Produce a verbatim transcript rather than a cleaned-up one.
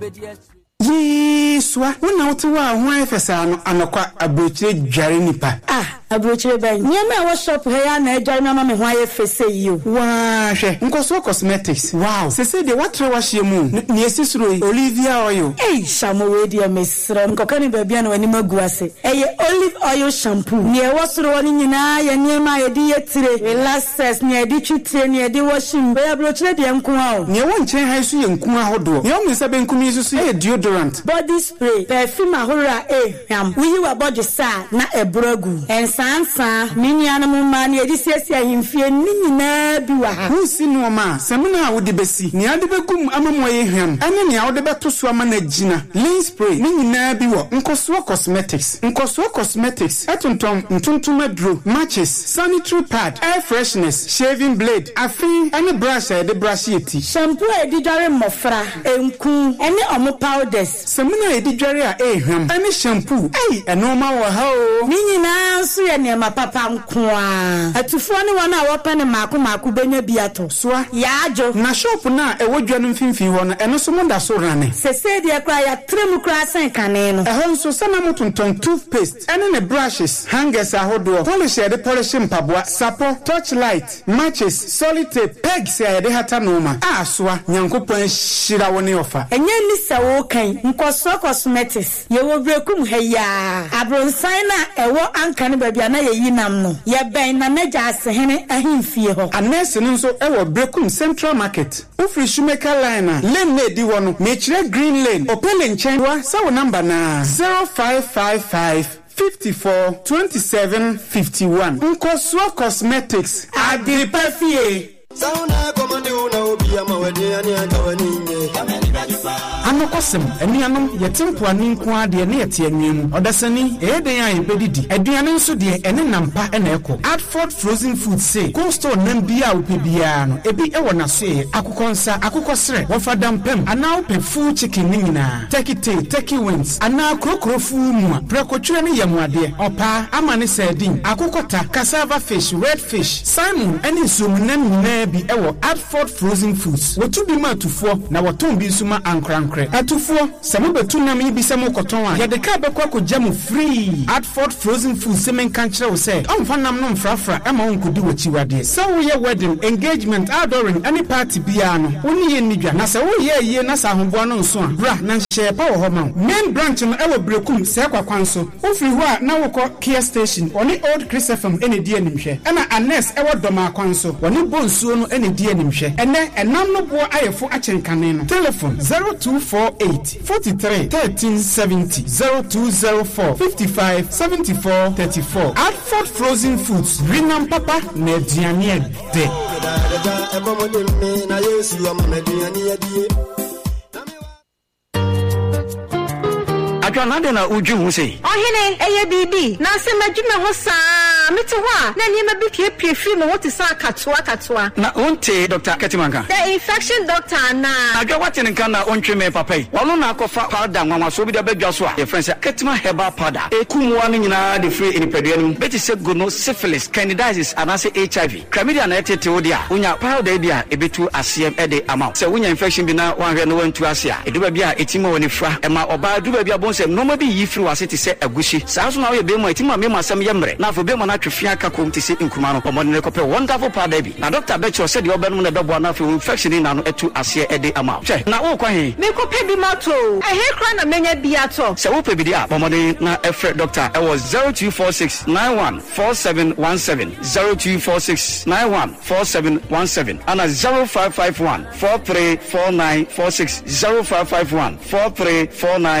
Yiswa, una utuwa huwa efesano anokwa abrochire jare nipa. Ah, abrochire bayi. Nyeme wa shop heya na ejare mama me huwa efese iyo. Waa, she, nkoso cosmetics. Wow. Sese de watre wa shiemu. Ni esisuro Olivia oil. Hey, shamo wedi ya mesra. Nkokani bebia na wanima guwase. Eye olive oil shampoo. Nye wasuro wani nyina ya nyema ya di yetire. Relaxers, nye di chutire, nye di washing. Baya abrochire di ya mkuwao. Nye wanche haisu ya mkuwa hodo. Nye wamisa nkumi isusu ya deodorant. Body spray, perfume ahura eh yam. Uyi wa body sa na ebrogu. Ensansa, mini anamumani edisiesi ya himfie nini na biwa. Husi nuwama, semina awudi besi. Ni adibegum ama mwaye ham. Ane ni awudebe tusu ama nejina. Lean spray, nini na biwa. Nkosua cosmetics. Nkosua cosmetics. Etuntom, ntuntume drew, matches, sanitary pad, air freshness, shaving blade, afi, ane brush ya de brush yeti. Shampoo edijare mofra, enku, ene omu powders. Semina edijare ya eh ham. Ane shampoo, ay, enoma wahao. Nini na su ya nema papa mkwa. Atufuani wana wapane maku maku benye biato. Swa, Yajo. na shop na ewojwa mfinfi wana eno sumonda sorane. Sese dia kwa ya tremu kwa senkaneno. Ehon so sana mutunton toothpaste, ene ne brushes, hangers ahodo, polish ya de polish mpabwa, sapo, torchlight, matches, solid tape, pegs ya de hata noma. Ah swa, nyankupo shira woni ofa. Enye nisa wokan, nkoswa cosmetics. Yewo brekum heya. Abronsan na ewo ankane baabi ana ye yinam no. Ye ben na neja asehene ahimfie ho. Anese nso ewo brekum Central Market. Ufri Shoemaker Liner, lane na edi wono, mechire Green Lane. Opele nchenwa, sawo number na zero five five five fifty-four twenty-seven fifty-one. Nkoswa Cosmetics, adi perfie. Sauna komande una obi ama wede ani agawani nye. Anokosem enuanom yetempo aninku ade ne yete anwem odasani eden ya ebedidi aduane nso de ene nampa ena eko Adford Frozen Food say cold store nam bia opebia no ebi ewo naso e akokonsa akokosre wofadam pem ana ope full chicken ni nyina turkey tail turkey wings ana krokro fu mu prekotwere ne yamuade opa amane sardine akokota cassava fish red fish salmon ene sumunam nyina bi ewo Adford Frozen Foods wotu bi ma tufo na woton bi suma ankrankre atufo samubetu nam yi bi semu koton a yede ka bekwa ko jamu free Adford Frozen Foods semen kan kire wo say amfa nam no mfrafra ema wonkodi wachiwade so wo ye wedding engagement adoring any party bia no woni ye nidwa na se wo ye ye na sa ahombo no nso a bra na nhye pa wo ho ma main branch no ewo brekum se kwakwan so ofri ho a na wokọ care station oni old Chris F M ene die nimhwe ena anes ewo doma akwan so oni bonsuo no ene die nimhwe ene enam no bo ayefo achenkane no telephone zero two four eight forty-three thirteen seventy zero two zero four fifty-five seventy-four thirty-four Adford Frozen Foods Rinam Papa na aduane de Adwanade na uju hu sei ohene eye bibi na se madwuma ho saa mete ho a na niema bi pie pie fi no wote sa katoa katoa na onte Doctor Ketimanka the infection doctor na adwa wate nka na ontwe me papai wono na akofa powder nwanwa so bi da badwa so a ye friend say Ketima herbal powder ekumwa no nyina de free inipaduanum beti se gono syphilis candidiasis anase H I V chlamydia na etete wodi a unya powder dia ebetu asem ede amount se unya infection bi na wanhwe no wantu ase a eduba bi a etima woni fra ema oba duba bi abon no ma bi yi free wase te se agushi saa so na we be mo etima me masam yemre na fo be mo na twefia aka kom te se nkuma no omone ne kope wonderful powder bi na doctor Becho said the obenum na bebo na fo infection na no etu ase ede amount che na wo kwa he me kope bi mato ehe kra na menya bi ato se wo pe bi dia omone na efre doctor e was zero two four six nine one four seven one seven zero two four six nine one four seven one seven and zero five five one four three four nine four six zero five five one four three four nine